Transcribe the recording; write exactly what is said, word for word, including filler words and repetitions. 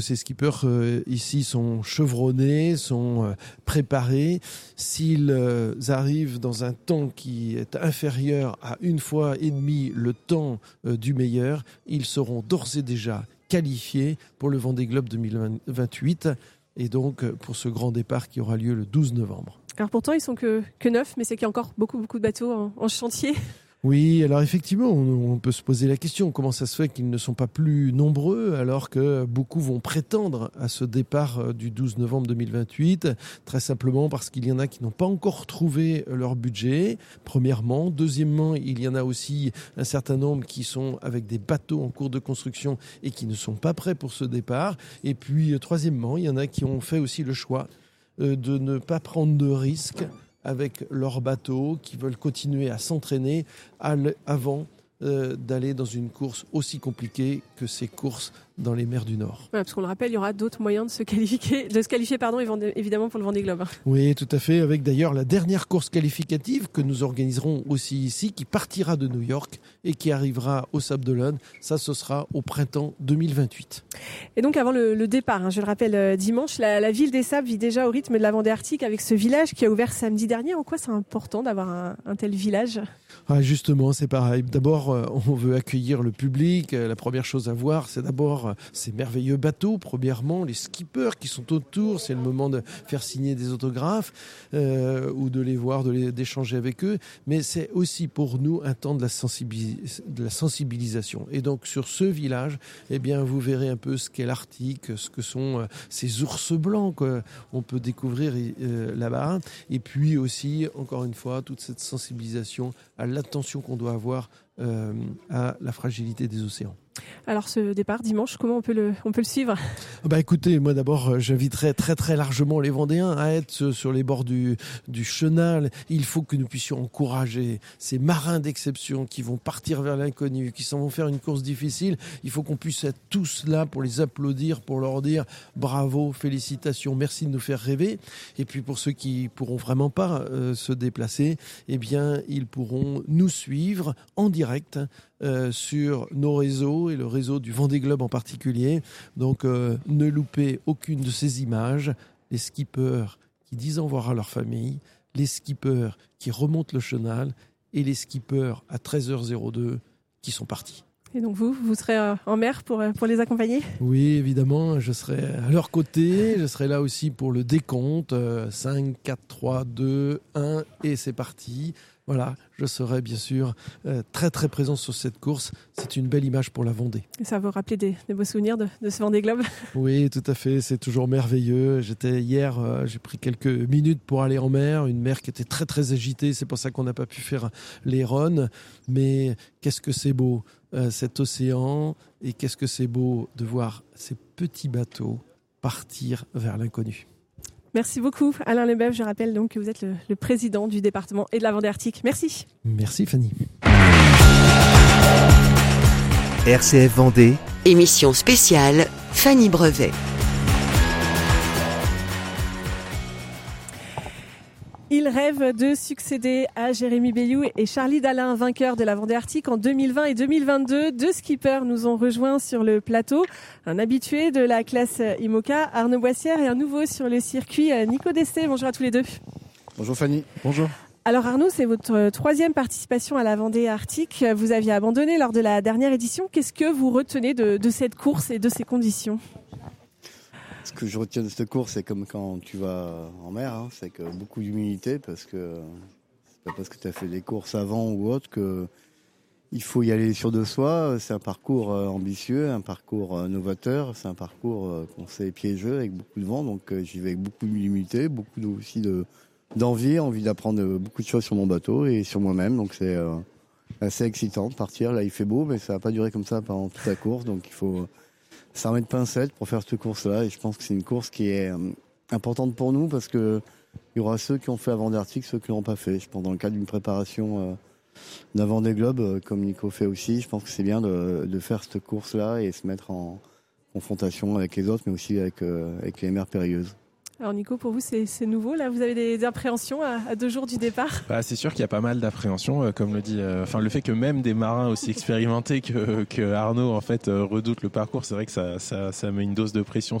Ces skippers euh, ici sont chevronnés, sont euh, préparés. S'ils euh, arrivent dans un temps qui est inférieur à une fois et demie le temps euh, du meilleur, ils seront d'ores et déjà qualifiés pour le Vendée Globe deux mille vingt-huit et donc euh, pour ce grand départ qui aura lieu le douze novembre. Alors pourtant, ils sont que, que neuf, mais c'est qu'il y a encore beaucoup, beaucoup de bateaux en, en chantier. Oui, alors effectivement, on, on peut se poser la question, comment ça se fait qu'ils ne sont pas plus nombreux alors que beaucoup vont prétendre à ce départ du douze novembre deux mille vingt-huit, très simplement parce qu'il y en a qui n'ont pas encore trouvé leur budget, premièrement. Deuxièmement, il y en a aussi un certain nombre qui sont avec des bateaux en cours de construction et qui ne sont pas prêts pour ce départ. Et puis, troisièmement, il y en a qui ont fait aussi le choix de ne pas prendre de risques avec leurs bateaux, qui veulent continuer à s'entraîner avant euh, d'aller dans une course aussi compliquée que ces courses dans les mers du Nord. Ouais, parce qu'on le rappelle, il y aura d'autres moyens de se qualifier, de se qualifier pardon, évidemment pour le Vendée Globe. Oui, tout à fait, avec d'ailleurs la dernière course qualificative que nous organiserons aussi ici, qui partira de New York et qui arrivera au Sables d'Olonne. Ça, ce sera au printemps deux mille vingt-huit. Et donc avant le, le départ, hein, je le rappelle euh, dimanche, la, la ville des Sables vit déjà au rythme de la Vendée Arctique avec ce village qui a ouvert samedi dernier. En quoi c'est important d'avoir un, un tel village ? Ah, justement, c'est pareil. D'abord, euh, on veut accueillir le public. La première chose à voir, c'est d'abord euh, ces merveilleux bateaux. Premièrement, les skippers qui sont autour. C'est le moment de faire signer des autographes euh, ou de les voir, de les, d'échanger avec eux. Mais c'est aussi pour nous un temps de la, sensibilis- de la sensibilisation. Et donc, sur ce village, eh bien, vous verrez un peu ce qu'est l'Arctique, ce que sont euh, ces ours blancs qu'on peut découvrir euh, là-bas. Et puis aussi, encore une fois, toute cette sensibilisation à l'attention qu'on doit avoir euh, à la fragilité des océans. Alors ce départ dimanche, comment on peut le, on peut le suivre ? Bah écoutez, moi d'abord j'inviterai très très largement les Vendéens à être sur les bords du, du chenal. Il faut que nous puissions encourager ces marins d'exception qui vont partir vers l'inconnu, qui s'en vont faire une course difficile. Il faut qu'on puisse être tous là pour les applaudir, pour leur dire bravo, félicitations, merci de nous faire rêver. Et puis pour ceux qui pourront vraiment pas euh, se déplacer, eh bien ils pourront nous suivre en direct Euh, sur nos réseaux et le réseau du Vendée Globe en particulier. Donc euh, ne loupez aucune de ces images. Les skippers qui disent au revoir à leur famille, les skippers qui remontent le chenal et les skippers à treize heures deux qui sont partis. Et donc vous, vous serez en mer pour, pour les accompagner ? Oui, évidemment, je serai à leur côté. Je serai là aussi pour le décompte. cinq, quatre, trois, deux, un et c'est parti. Voilà, je serai bien sûr euh, très très présent sur cette course. C'est une belle image pour la Vendée. Et ça va vous rappeler des, des beaux souvenirs de, de ce Vendée Globe ? Oui, tout à fait, c'est toujours merveilleux. J'étais hier, euh, j'ai pris quelques minutes pour aller en mer, une mer qui était très très agitée, c'est pour ça qu'on n'a pas pu faire les runs. Mais qu'est-ce que c'est beau, euh, cet océan, et qu'est-ce que c'est beau de voir ces petits bateaux partir vers l'inconnu. Merci beaucoup Alain Leboeuf. Je rappelle donc que vous êtes le, le président du département et de la Vendée Arctique. Merci. Merci Fanny. R C F Vendée. Émission spéciale Fanny Brevet. Il rêve de succéder à Jérémy Belliou et Charlie Dalin, vainqueurs de la Vendée Arctique en deux mille vingt et deux mille vingt-deux. Deux skippers nous ont rejoints sur le plateau. Un habitué de la classe IMOCA, Arnaud Boissière, et un nouveau sur le circuit, Nico Desté. Bonjour à tous les deux. Bonjour Fanny. Bonjour. Alors Arnaud, c'est votre troisième participation à la Vendée Arctique. Vous aviez abandonné lors de la dernière édition. Qu'est-ce que vous retenez de, de cette course et de ses conditions ? Ce que je retiens de cette course, c'est comme quand tu vas en mer, hein, c'est que beaucoup d'humilité, parce que c'est pas parce que tu as fait des courses avant ou autre que il faut y aller sûr de soi. C'est un parcours ambitieux, un parcours novateur, c'est un parcours qu'on sait piégeux avec beaucoup de vent, donc j'y vais avec beaucoup d'humilité, beaucoup aussi de, d'envie, envie d'apprendre beaucoup de choses sur mon bateau et sur moi-même, donc c'est euh, assez excitant de partir. Là il fait beau, mais ça va pas durer comme ça pendant toute la course, donc il faut s'armer de pincettes pour faire cette course-là, et je pense que c'est une course qui est euh, importante pour nous, parce que il y aura ceux qui ont fait la Vendée Arctique, ceux qui l'ont pas fait. Je pense dans le cadre d'une préparation euh, d'un Vendée Globe, euh, comme Nico fait aussi, je pense que c'est bien de, de faire cette course-là et se mettre en confrontation avec les autres, mais aussi avec, euh, avec les mers périlleuses. Alors Nico, pour vous, c'est, c'est nouveau. Là, vous avez des, des appréhensions à, à deux jours du départ? Bah, c'est sûr qu'il y a pas mal d'appréhensions, euh, comme le dit. Euh, enfin, le fait que même des marins aussi expérimentés que, que Arnaud en fait euh, redoutent le parcours, c'est vrai que ça, ça, ça met une dose de pression